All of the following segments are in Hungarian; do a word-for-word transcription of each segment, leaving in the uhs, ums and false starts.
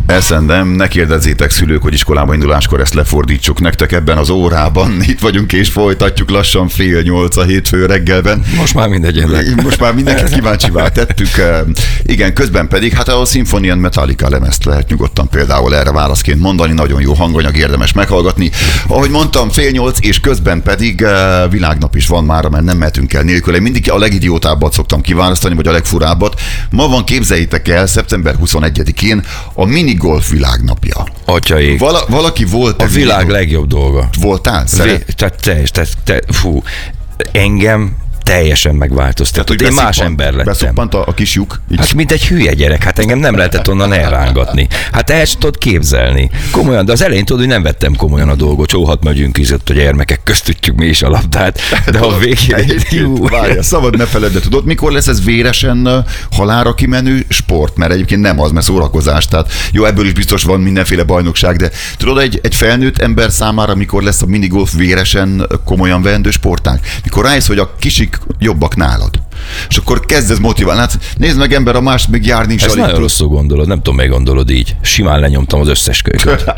Eszendem, ne kérdezzétek szülők, hogy iskolába induláskor ezt lefordítsuk nektek ebben az órában. Itt vagyunk és folytatjuk lassan fél nyolc a hétfő reggelben. Most már mindegy. Most már mindenkit kíváncsivá tettük. Igen, közben pedig, hát a Symphony and Metallica lemezt lehet nyugodtan például erre válaszként mondani. Nagyon jó hanganyag, érdemes meghallgatni. Ahogy mondtam, fél nyolc, és közben pedig világnap is van már, mert nem mehetünk el nélkül. Mindig a legidiótábbat szoktam kiválasztani, vagy a legfurábbat. Ma van, képzeljétek el, szeptember huszonegyedikén a minigolf világnapja. Atyaik. Vala, valaki volt... A világ minigolf... legjobb dolga. Voltál? Vé, tehát te, te, te, fú, engem teljesen megváltoztatott. Én más ember lettem. Beszuppant a, a kis lyuk? Így. Hát mint egy hülye gyerek, hát engem nem lehetett onnan elrángatni. Hát el sem tudod képzelni. Komolyan, de az elején tudod, hogy nem vettem komolyan a dolgot. Csóhat megyünk izött a gyermekek, köztudjuk mi is a labdát. De a végén... Várja, szabad ne feled, de tudod, mikor lesz ez véresen halálra kimenő sport? Mert egyébként nem az, mert szórakozás. Tehát jó, ebből is biztos van mindenféle bajnokság, de tudod, egy, egy felnőtt ember számára mikor lesz a minigolf véresen komolyan veendő sportág? Mikor rájössz, hogy a kisik jobbak nálad. És akkor kezdesz motiválni. Hát nézd meg, ember, a más még járni is. Ezt nagyon tud... rosszul gondolod, nem tudom, még gondolod így. Simán lenyomtam az összes kölyköt.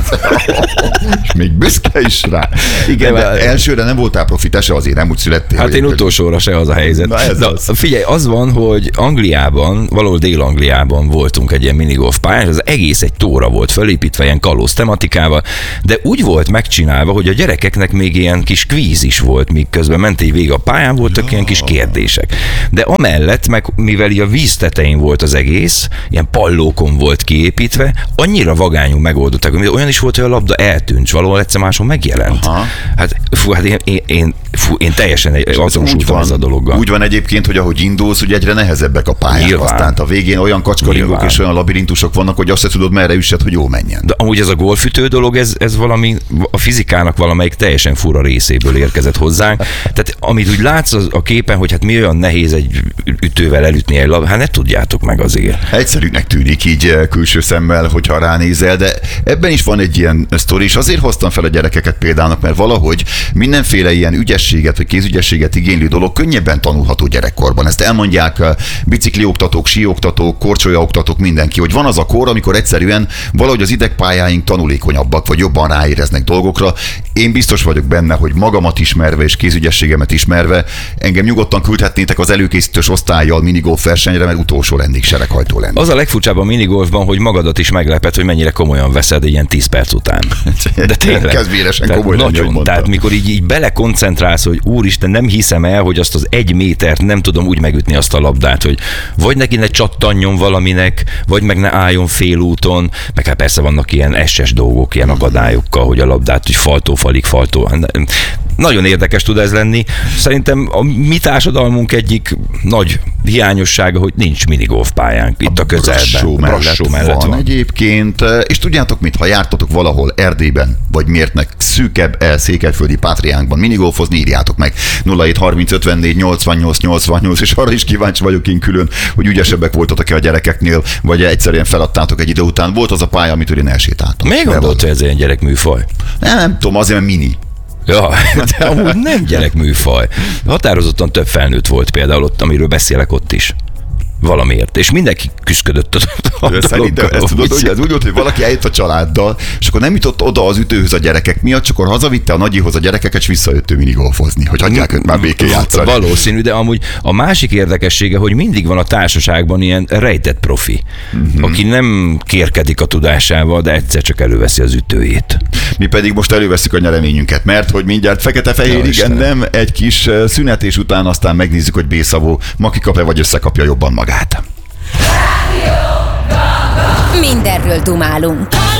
És még büszke is rá. Igen, de, de elsőre nem voltál profi, te se azért nem úgy születtél. Hát én utolsóra se az a helyzet. Na ez az. Figyelj, az van, hogy Angliában, valahol Dél-Angliában voltunk egy ilyen minigolf pályán, az egész egy tóra volt felépítve, ilyen kalóz tematikával, de úgy volt megcsinálva, hogy a gyerekeknek még ilyen kis kvíz is volt, míg közben ment egy vég a pályán, voltak ja. ilyen kis kérdések. De amellett, meg mivel így a víz tetején volt az egész, ilyen pallókon volt kiépítve, annyira vagányul megoldották, hogy olyan is volt, hogy a labda eltűnt, valahol egyszer máson megjelent. Aha. Hát, fú, hát én, én, én, fú, én teljesen azonosultam ez a dologgal. Úgy van egyébként, hogy ahogy indulsz, ugye egyre nehezebbek a pályák. Nyilván. Aztán a végén olyan kacskaringók és olyan labirintusok vannak, hogy azt se tudod, merre üssed, hogy jó menjen. De amúgy ez a golfütő dolog, ez, ez valami, a fizikának valamelyik teljesen fura részéből érkezett hozzánk. Tehát amit úgy látsz a képen, hogy hát mi olyan nehéz egy ütővel elütni egy labdát, hát ne tudjátok meg azért. Egyszerűnek tűnik így külső szemmel, hogyha ránézel, de ebben is van egy ilyen sztori, és azért hoztam fel a gyerekeket példának, mert valahogy mindenféle ilyen ügyességet, vagy kézügyességet igénylő dolog könnyebben tanulható gyerekkorban. Ezt elmondják biciklioktatók, síoktatók, korcsolyaoktatók, mindenki, hogy van az a kor, amikor egyszerűen valahogy az idegpályáink tanulékonyabbak, vagy jobban ráéreznek dolgokra. Én biztos vagyok benne, hogy magamat ismerve és kézügyességemet ismerve engem nyugodtan küldhetnétek az előkészítős osztályjal minigolf versenyre, mert utolsó lennék, sereghajtó lennék. Az a legfurcsább a minigolfban, hogy magadat is meglepet, hogy mennyire komolyan veszed ilyen tíz perc után. De tényleg. Kezd véresen komoly lenni, nagyon, tehát mikor így, így belekoncentrálsz, hogy úristen, nem hiszem el, hogy azt az egy métert nem tudom úgy megütni azt a labdát, hogy vagy neki ne csattanjon valaminek, vagy meg ne álljon félúton, meg hát persze vannak ilyen es-es dolgok, ilyen akadályokkal, hogy a labdát úgy faltó falig faltó. Nagyon érdekes tud ez lenni. Szerintem a mi társadalmunk egyik nagy hiányossága, hogy nincs minigolf pályánk itt a, a közelben. Brassó mellett, mellett van, van egyébként. És tudjátok mit, ha jártatok valahol Erdélyben, vagy miértnek szűkebb székelyföldi pátriánkban minigolfozni, írjátok meg nulla hét harminc ötvennégy nyolcvannyolc nyolcvannyolc, és arra is kíváncsi vagyok én külön, hogy ügyesebbek voltatok-e a gyerekeknél, vagy egyszerűen feladtátok egy idő után. Volt az a pálya, amit én elsétáltam. Még gondolt, hogy ez egy gyerekműfaj? Nem, nem tudom, azért, mert mini. Ja, de amúgy nem gyerekműfaj. Határozottan több felnőtt volt például ott, amiről beszélek ott is. Valamiért. És mindenki küszködött a, a Szerintem ezt tudod, hogy ez úgy volt, hogy valaki eljött a családdal, és akkor nem jutott oda az ütőhöz a gyerekek miatt, csak akkor hazavitte a nagyihoz a gyerekeket, és visszajött ő minigolfozni, hogy hagyják őt már békén játszani. Valószínű, de amúgy a másik érdekessége, hogy mindig van a társaságban ilyen rejtett profi, uh-huh. aki nem kérkedik a tudásával, de egyszer csak előveszi az ütőjét. Mi pedig most előveszük a nyereményünket, mert hogy mindjárt fekete-fehér, igen, nem, egy kis szünet, és utána aztán megnézzük, hogy B-szavó Maki kap-e, vagy összekapja jobban magát. Mindenről dumálunk.